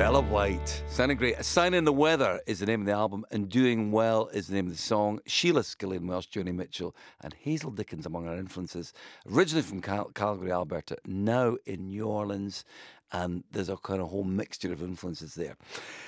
Bella White. Sounding great. A Sign in the Weather is the name of the album, and Doing Well is the name of the song. Sheila Skillian Welsh, Joni Mitchell, and Hazel Dickens among our influences. Originally from Calgary, Alberta, now in New Orleans, and there's a kind of whole mixture of influences there.